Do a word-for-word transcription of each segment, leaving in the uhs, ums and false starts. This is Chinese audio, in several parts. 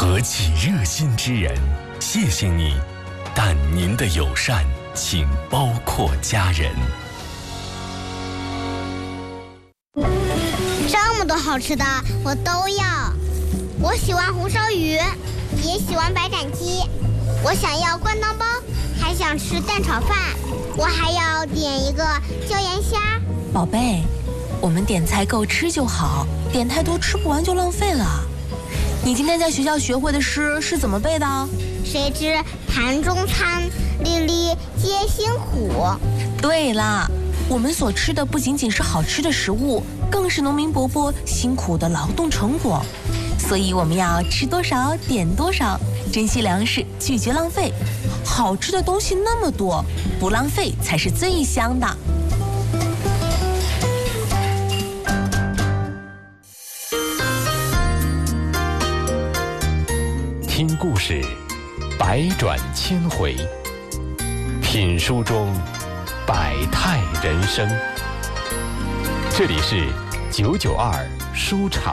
何其热心之人，谢谢你，但您的友善请包括家人。 这么多好吃的我都要，我喜欢红烧鱼，也喜欢白斩鸡，我想要灌汤包，还想吃蛋炒饭，我还要点一个椒盐虾。 宝贝，我们点菜够吃就好，点太多吃不完就浪费了。你今天在学校学会的诗是怎么背的？ 谁知盘中餐，粒粒皆辛苦。 对啦，我们所吃的不仅仅是好吃的食物，更是农民伯伯辛苦的劳动成果。所以我们要吃多少点多少，珍惜粮食，拒绝浪费。好吃的东西那么多，不浪费才是最香的。 听故事，百转千回；品书中，百态人生。这里是九九二书场。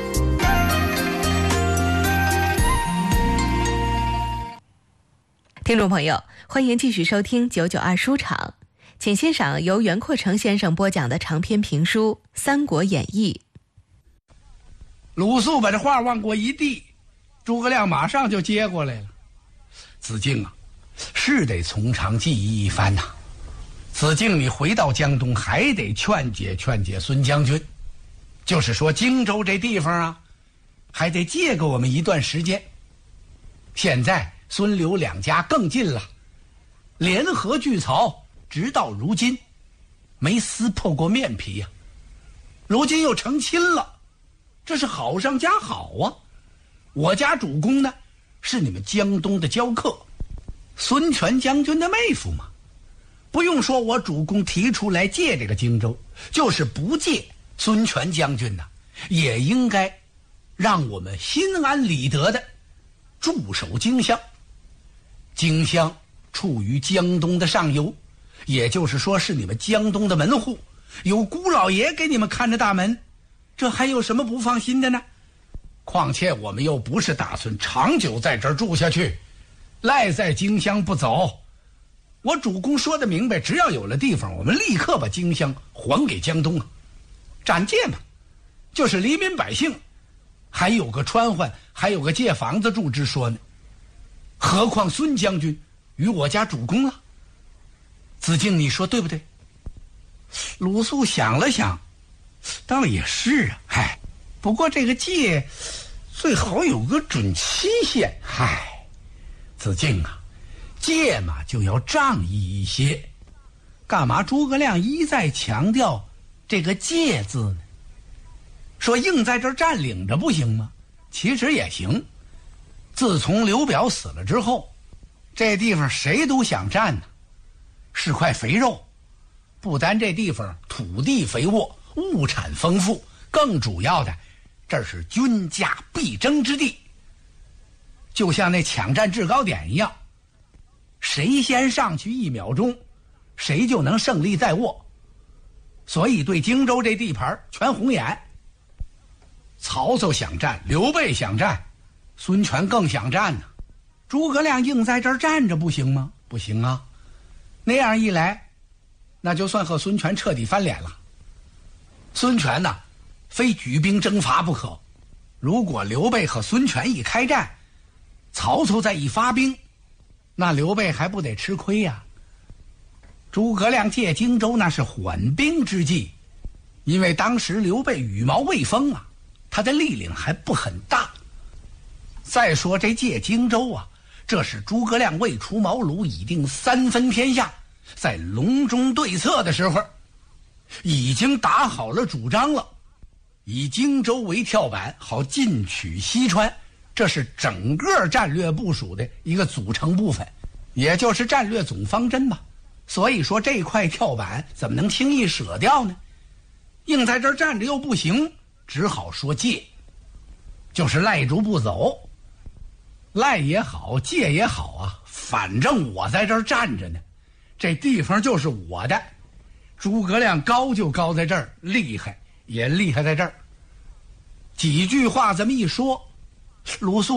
听众朋友，欢迎继续收听九九二书场，请欣赏由袁阔成先生播讲的长篇评书《三国演义》。 鲁肃把这话往过一递，诸葛亮马上就接过来了。子敬啊，是得从长计议一番呐、啊。子敬，你回到江东还得劝解劝解孙将军，就是说荆州这地方啊，还得借给我们一段时间。现在孙刘两家更近了，联合拒曹，直到如今没撕破过面皮呀、啊。如今又成亲了，这是好上加好啊。我家主公呢，是你们江东的娇客，孙权将军的妹夫嘛。不用说，我主公提出来借这个荆州，就是不借，孙权将军呢，也应该让我们心安理得的驻守荆襄。荆襄处于江东的上游，也就是说是你们江东的门户，有姑老爷给你们看着大门，这还有什么不放心的呢？况且我们又不是打算长久在这儿住下去，赖在荆襄不走。我主公说得明白，只要有了地方，我们立刻把荆襄还给江东啊！斩借嘛，就是黎民百姓，还有个穿换，还有个借房子住之说呢。何况孙将军与我家主公了？子敬，你说对不对？鲁肃想了想，倒也是啊，嗨，不过这个借最好有个准期限。嗨，子敬啊，借嘛就要仗义一些，干嘛诸葛亮一再强调这个借字呢？说硬在这儿占领着不行吗？其实也行。自从刘表死了之后，这地方谁都想占呢，是块肥肉。不单这地方土地肥沃，物产丰富，更主要的，这是军家必争之地。就像那抢占制高点一样，谁先上去一秒钟，谁就能胜利在握。所以对荆州这地盘全红眼。曹操想占，刘备想占，孙权更想占呢。诸葛亮硬在这儿站着不行吗？不行啊。那样一来，那就算和孙权彻底翻脸了。孙权呢，非举兵征伐不可。如果刘备和孙权一开战，曹操再一发兵，那刘备还不得吃亏呀、啊？诸葛亮借荆州那是缓兵之计，因为当时刘备羽毛未丰啊，他的力量还不很大。再说这借荆州啊，这是诸葛亮未出茅庐已定三分天下，在隆中对策的时候，已经打好了主张了，以荆州为跳板，好进取西川，这是整个战略部署的一个组成部分，也就是战略总方针吧。所以说这块跳板怎么能轻易舍掉呢？硬在这儿站着又不行，只好说借，就是赖住不走。赖也好，借也好啊，反正我在这儿站着呢，这地方就是我的。诸葛亮高就高在这儿，厉害也厉害在这儿。几句话这么一说，鲁肃